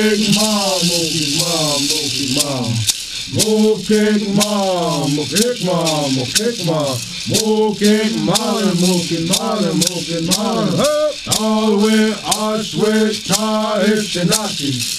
Cake mom, mookie mom, mookie mom. Moo cake mom, moo cake mom, moo cake mom. Moo cake mom, mookie mom, mookie mom. All the way, I swear, tie, it's the Nazi.